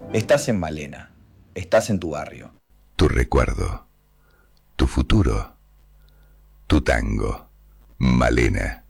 Estás en Malena, estás en tu barrio. Tu recuerdo, tu futuro, tu tango, Malena.